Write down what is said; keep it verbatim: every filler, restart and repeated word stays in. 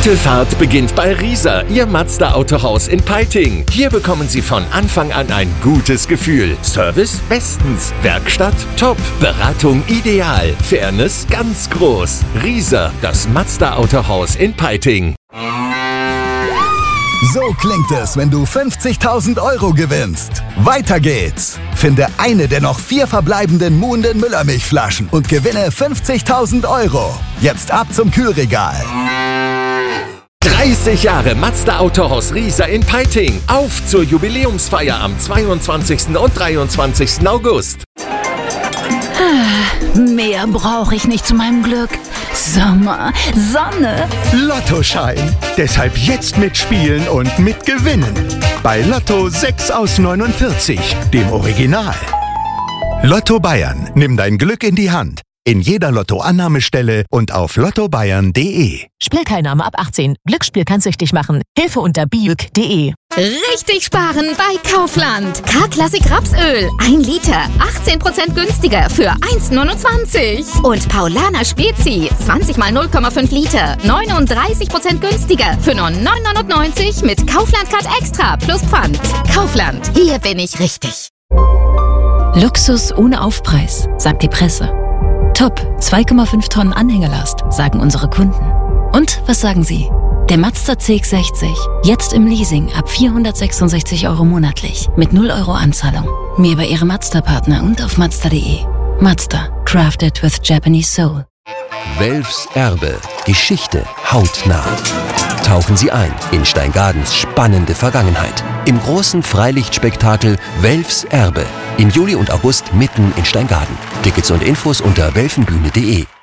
gute Fahrt beginnt bei Rieser, Ihr Mazda-Autohaus in Peiting. Hier bekommen Sie von Anfang an ein gutes Gefühl. Service bestens, Werkstatt top, Beratung ideal, Fairness ganz groß. Rieser, das Mazda-Autohaus in Peiting. So klingt es, wenn du fünfzigtausend Euro gewinnst. Weiter geht's. Finde eine der noch vier verbleibenden Muhnden Müllermilchflaschen und gewinne fünfzigtausend Euro. Jetzt ab zum Kühlregal. dreißig Jahre Mazda Autohaus Rieser in Peiting. Auf zur Jubiläumsfeier am zweiundzwanzigsten und dreiundzwanzigsten August. Mehr brauche ich nicht zu meinem Glück. Sommer, Sonne. Lottoschein. Deshalb jetzt mitspielen und mitgewinnen. Bei Lotto sechs aus neunundvierzig, dem Original. Lotto Bayern. Nimm dein Glück in die Hand. In jeder Lottoannahmestelle und auf lotto bayern punkt de. Spielteilnahme ab achtzehn. Glücksspiel kann süchtig machen. Hilfe unter biuk punkt de. Richtig sparen bei Kaufland. K-Klassik Rapsöl. ein Liter. achtzehn Prozent günstiger für eins neunundzwanzig. Und Paulaner Spezi. zwanzig mal null Komma fünf Liter. neununddreißig Prozent günstiger für nur neun neunundneunzig mit Kaufland Card Extra plus Pfand. Kaufland. Hier bin ich richtig. Luxus ohne Aufpreis, sagt die Presse. Top, zwei Komma fünf Tonnen Anhängerlast, sagen unsere Kunden. Und was sagen Sie? Der Mazda C X sechzig, jetzt im Leasing ab vierhundertsechsundsechzig Euro monatlich, mit null Euro Anzahlung. Mehr bei Ihrem Mazda-Partner und auf mazda punkt de. Mazda, crafted with Japanese soul. Welfs Erbe. Geschichte hautnah. Tauchen Sie ein in Steingardens spannende Vergangenheit. Im großen Freilichtspektakel Welfs Erbe. Im Juli und August mitten in Steingarten. Tickets und Infos unter welfenbühne punkt de.